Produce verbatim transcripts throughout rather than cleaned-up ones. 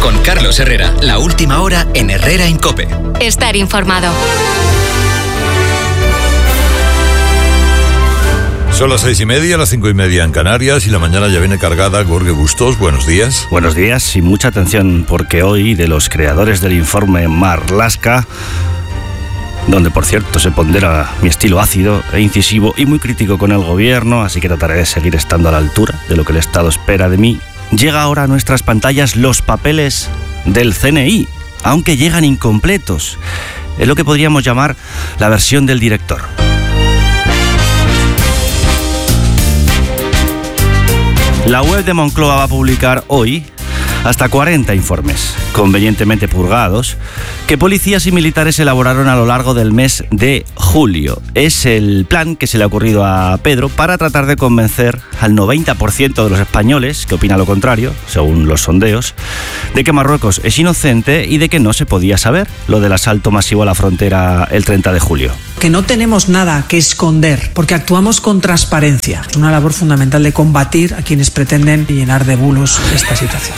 Con Carlos Herrera, la última hora en Herrera en COPE. Estar informado. Son las seis y media, las cinco y media en Canarias y la mañana ya viene cargada. Jorge Bustos, buenos días. Buenos días y mucha atención porque hoy de los creadores del informe Marlaska, donde por cierto se pondera mi estilo ácido e incisivo y muy crítico con el gobierno, así que trataré de seguir estando a la altura de lo que el Estado espera de mí, llega ahora a nuestras pantallas los papeles del C N I, aunque llegan incompletos. Es lo que podríamos llamar la versión del director. La web de Moncloa va a publicar hoy hasta cuarenta informes, convenientemente purgados, que policías y militares elaboraron a lo largo del mes de julio. Es el plan que se le ha ocurrido a Pedro para tratar de convencer al noventa por ciento de los españoles, que opina lo contrario, según los sondeos, de que Marruecos es inocente y de que no se podía saber lo del asalto masivo a la frontera el treinta de julio. Que no tenemos nada que esconder, porque actuamos con transparencia. Es una labor fundamental de combatir a quienes pretenden llenar de bulos esta situación.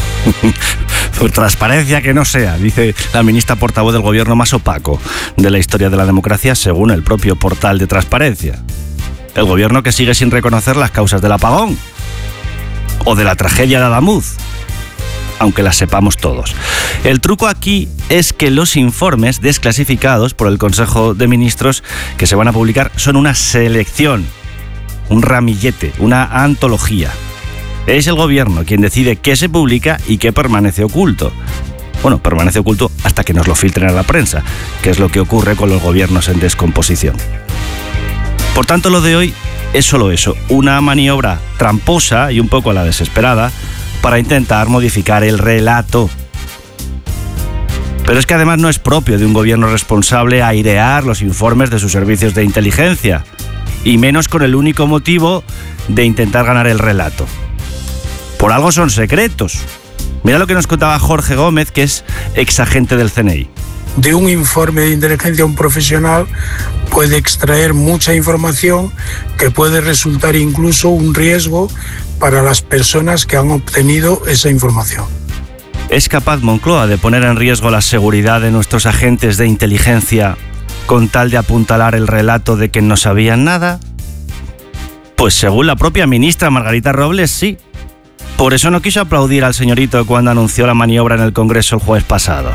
Por transparencia que no sea, dice la ministra portavoz del gobierno más opaco de la historia de la democracia, según el propio portal de transparencia. El gobierno que sigue sin reconocer las causas del apagón o de la tragedia de Adamuz, aunque las sepamos todos. El truco aquí es que los informes desclasificados por el Consejo de Ministros que se van a publicar son una selección, un ramillete, una antología. Es el gobierno quien decide qué se publica y qué permanece oculto. Bueno, permanece oculto hasta que nos lo filtren a la prensa, que es lo que ocurre con los gobiernos en descomposición. Por tanto, lo de hoy es solo eso, una maniobra tramposa y un poco a la desesperada para intentar modificar el relato. Pero es que además no es propio de un gobierno responsable airear los informes de sus servicios de inteligencia, y menos con el único motivo de intentar ganar el relato. Por algo son secretos. Mira lo que nos contaba Jorge Gómez, que es exagente del C N I. De un informe de inteligencia, un profesional puede extraer mucha información que puede resultar incluso un riesgo para las personas que han obtenido esa información. ¿Es capaz Moncloa de poner en riesgo la seguridad de nuestros agentes de inteligencia con tal de apuntalar el relato de que no sabían nada? Pues según la propia ministra Margarita Robles, sí. Por eso no quiso aplaudir al señorito cuando anunció la maniobra en el Congreso el jueves pasado.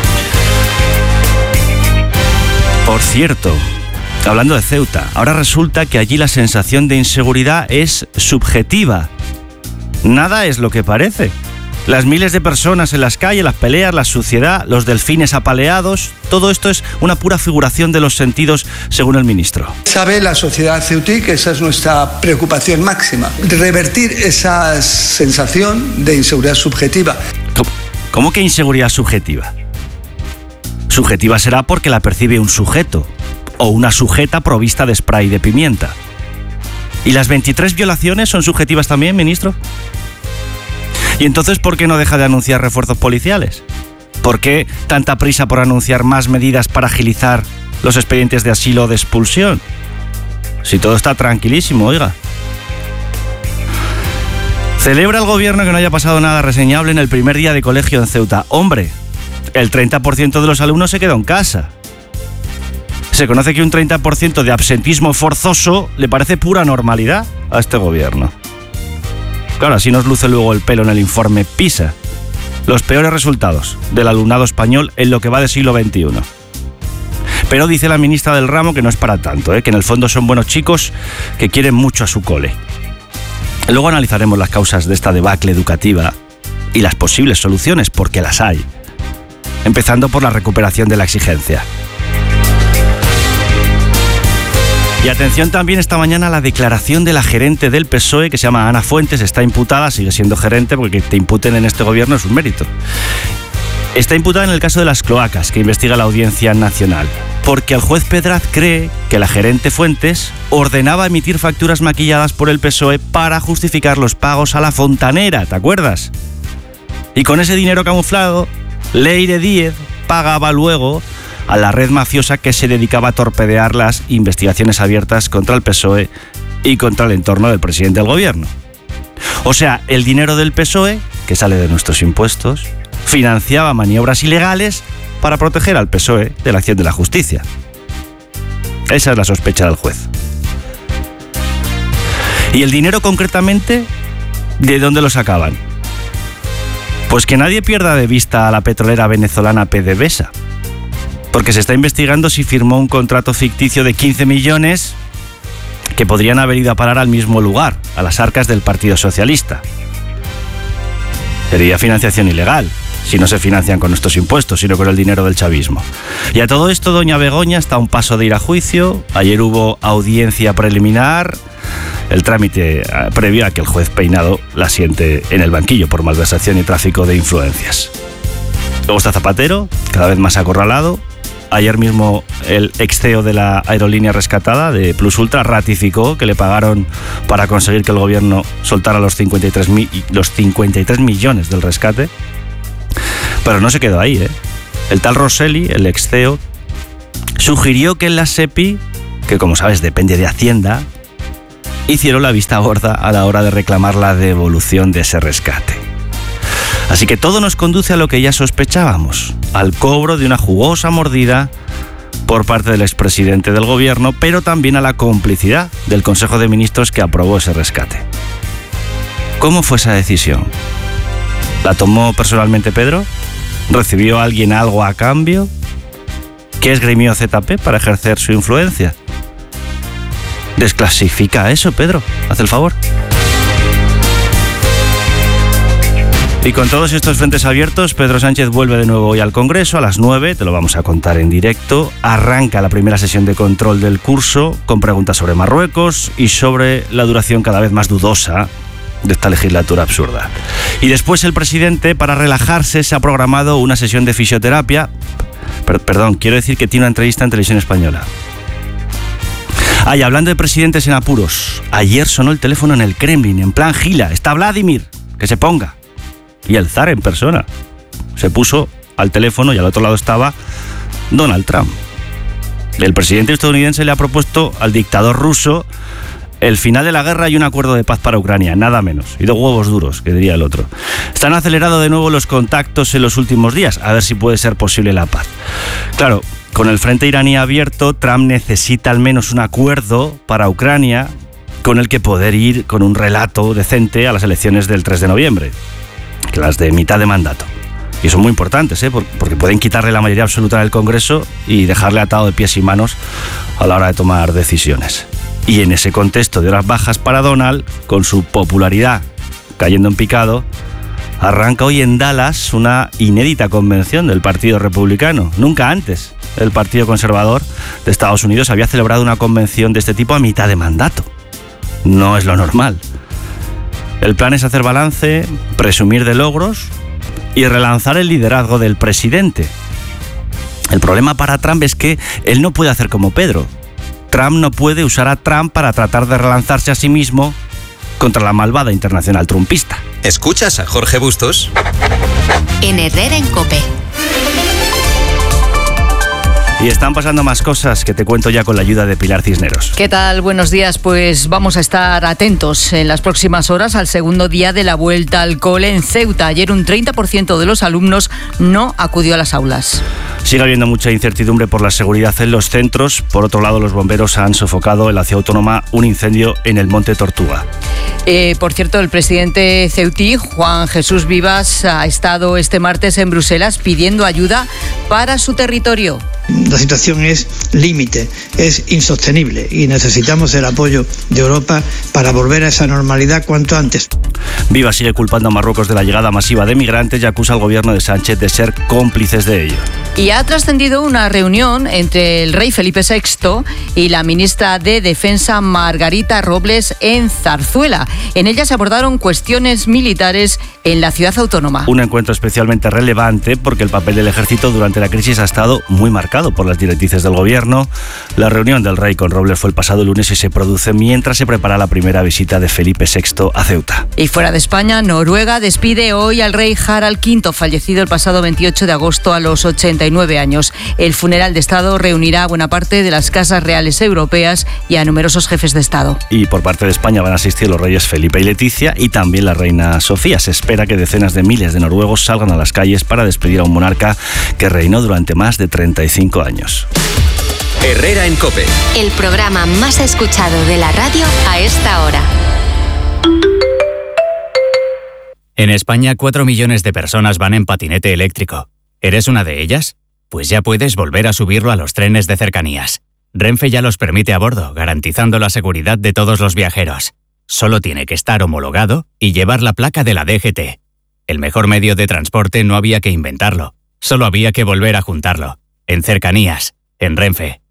Por cierto, hablando de Ceuta, ahora resulta que allí la sensación de inseguridad es subjetiva. Nada es lo que parece. Las miles de personas en las calles, las peleas, la suciedad, los delfines apaleados, todo esto es una pura figuración de los sentidos, según el ministro. Sabe la sociedad ceutí que esa es nuestra preocupación máxima, revertir esa sensación de inseguridad subjetiva. ¿Cómo, cómo que inseguridad subjetiva? Subjetiva será porque la percibe un sujeto o una sujeta provista de spray de pimienta. ¿Y las veintitrés violaciones son subjetivas también, ministro? ¿Y entonces por qué no deja de anunciar refuerzos policiales? ¿Por qué tanta prisa por anunciar más medidas para agilizar los expedientes de asilo o de expulsión? Si todo está tranquilísimo, oiga. Celebra el gobierno que no haya pasado nada reseñable en el primer día de colegio en Ceuta. Hombre, el treinta por ciento de los alumnos se quedó en casa. Se conoce que un treinta por ciento de absentismo forzoso le parece pura normalidad a este gobierno. Claro, así nos luce luego el pelo en el informe PISA. Los peores resultados del alumnado español en lo que va de siglo veintiuno. Pero dice la ministra del ramo que no es para tanto, ¿eh? Que en el fondo son buenos chicos que quieren mucho a su cole. Luego analizaremos las causas de esta debacle educativa y las posibles soluciones, porque las hay. Empezando por la recuperación de la exigencia. Y atención también esta mañana a la declaración de la gerente del P S O E, que se llama Ana Fuentes, está imputada, sigue siendo gerente, porque que te imputen en este gobierno es un mérito. Está imputada en el caso de las cloacas, que investiga la Audiencia Nacional, porque el juez Pedraz cree que la gerente Fuentes ordenaba emitir facturas maquilladas por el P S O E para justificar los pagos a la fontanera, ¿te acuerdas? Y con ese dinero camuflado, Leire Díez pagaba luego a la red mafiosa que se dedicaba a torpedear las investigaciones abiertas contra el P S O E y contra el entorno del presidente del gobierno. O sea, el dinero del P S O E, que sale de nuestros impuestos, financiaba maniobras ilegales para proteger al P S O E de la acción de la justicia. Esa es la sospecha del juez. ¿Y el dinero concretamente? ¿De dónde lo sacaban? Pues que nadie pierda de vista a la petrolera venezolana PDVSA, porque se está investigando si firmó un contrato ficticio de quince millones que podrían haber ido a parar al mismo lugar, a las arcas del Partido Socialista. Sería financiación ilegal, si no se financian con nuestros impuestos, sino con el dinero del chavismo. Y a todo esto, doña Begoña está a un paso de ir a juicio. Ayer hubo audiencia preliminar, el trámite previo a que el juez Peinado la siente en el banquillo por malversación y tráfico de influencias. Luego está Zapatero, cada vez más acorralado. Ayer mismo el ex C E O de la aerolínea rescatada, de Plus Ultra, ratificó que le pagaron para conseguir que el gobierno soltara los cincuenta y tres, mi- los cincuenta y tres millones del rescate. Pero no se quedó ahí, ¿eh? El tal Rosselli, el ex C E O, sugirió que en la SEPI, que como sabes depende de Hacienda, hicieron la vista gorda a la hora de reclamar la devolución de ese rescate. Así que todo nos conduce a lo que ya sospechábamos, al cobro de una jugosa mordida por parte del expresidente del gobierno, pero también a la complicidad del Consejo de Ministros que aprobó ese rescate. ¿Cómo fue esa decisión? ¿La tomó personalmente Pedro? ¿Recibió alguien algo a cambio? ¿Qué esgrimió Z P para ejercer su influencia? Desclasifica eso, Pedro. Haz el favor. Y con todos estos frentes abiertos, Pedro Sánchez vuelve de nuevo hoy al Congreso a las nueve, te lo vamos a contar en directo. Arranca la primera sesión de control del curso con preguntas sobre Marruecos y sobre la duración cada vez más dudosa de esta legislatura absurda. Y después el presidente, para relajarse, se ha programado una sesión de fisioterapia. Per- perdón, quiero decir que tiene una entrevista en Televisión Española. Ah, y hablando de presidentes en apuros, ayer sonó el teléfono en el Kremlin, en plan Gila. Está Vladimir, que se ponga. Y el zar en persona. Se puso al teléfono y al otro lado estaba Donald Trump. El presidente estadounidense le ha propuesto al dictador ruso el final de la guerra y un acuerdo de paz para Ucrania, nada menos. Y de huevos duros, que diría el otro. Están acelerando de nuevo los contactos en los últimos días, a ver si puede ser posible la paz. Claro, con el frente iraní abierto, Trump necesita al menos un acuerdo para Ucrania con el que poder ir con un relato decente a las elecciones del tres de noviembre, que las de mitad de mandato. Y son muy importantes, ¿eh? porque pueden quitarle la mayoría absoluta del Congreso y dejarle atado de pies y manos a la hora de tomar decisiones. Y en ese contexto de horas bajas para Donald, con su popularidad cayendo en picado, arranca hoy en Dallas una inédita convención del Partido Republicano. Nunca antes el Partido Conservador de Estados Unidos había celebrado una convención de este tipo a mitad de mandato. No es lo normal. El plan es hacer balance, presumir de logros y relanzar el liderazgo del presidente. El problema para Trump es que él no puede hacer como Pedro. Trump no puede usar a Trump para tratar de relanzarse a sí mismo contra la malvada internacional trumpista. ¿Escuchas a Jorge Bustos? En Herrera en COPE. Y están pasando más cosas que te cuento ya con la ayuda de Pilar Cisneros. ¿Qué tal? Buenos días. Pues vamos a estar atentos en las próximas horas al segundo día de la vuelta al cole en Ceuta. Ayer un treinta por ciento de los alumnos no acudió a las aulas. Sigue habiendo mucha incertidumbre por la seguridad en los centros. Por otro lado, los bomberos han sofocado en la ciudad autónoma un incendio en el Monte Tortuga. Eh, por cierto, el presidente ceutí, Juan Jesús Vivas, ha estado este martes en Bruselas pidiendo ayuda para su territorio. La situación es límite, es insostenible y necesitamos el apoyo de Europa para volver a esa normalidad cuanto antes. Vivas sigue culpando a Marruecos de la llegada masiva de migrantes y acusa al gobierno de Sánchez de ser cómplices de ello. Y ha trascendido una reunión entre el rey Felipe sexto y la ministra de Defensa Margarita Robles en Zarzuela. En ella se abordaron cuestiones militares en la ciudad autónoma. Un encuentro especialmente relevante porque el papel del ejército durante la crisis ha estado muy marcado por las directrices del gobierno. La reunión del rey con Robles fue el pasado lunes y se produce mientras se prepara la primera visita de Felipe sexto a Ceuta. Y fuera de España, Noruega despide hoy al rey Harald quinto, fallecido el pasado veintiocho de agosto a los ochenta ochenta y nueve años. El funeral de Estado reunirá a buena parte de las casas reales europeas y a numerosos jefes de Estado. Y por parte de España van a asistir los reyes Felipe y Leticia y también la reina Sofía. Se espera que decenas de miles de noruegos salgan a las calles para despedir a un monarca que reinó durante más de treinta y cinco años. Herrera en COPE. El programa más escuchado de la radio a esta hora. En España, cuatro millones de personas van en patinete eléctrico. ¿Eres una de ellas? Pues ya puedes volver a subirlo a los trenes de cercanías. Renfe ya los permite a bordo, garantizando la seguridad de todos los viajeros. Solo tiene que estar homologado y llevar la placa de la D G T. El mejor medio de transporte no había que inventarlo, solo había que volver a juntarlo. En cercanías, en Renfe.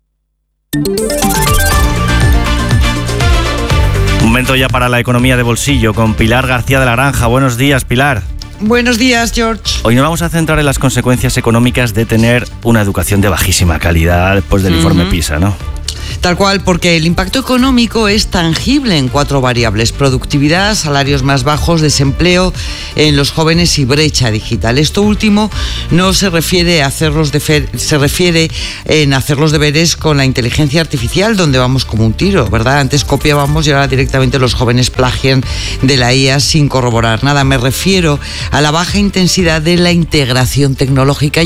Momento ya para la economía de bolsillo con Pilar García de la Granja. Buenos días, Pilar. Buenos días, George. Hoy nos vamos a centrar en las consecuencias económicas de tener una educación de bajísima calidad después del uh-huh. informe PISA, ¿no? Tal cual, porque el impacto económico es tangible en cuatro variables: productividad, salarios más bajos, desempleo en los jóvenes y brecha digital. Esto último no se refiere a hacer los defer- se refiere en hacer los deberes con la inteligencia artificial, donde vamos como un tiro, ¿verdad? Antes copiábamos y ahora directamente los jóvenes plagian de la I A sin corroborar nada. Me refiero a la baja intensidad de la integración tecnológica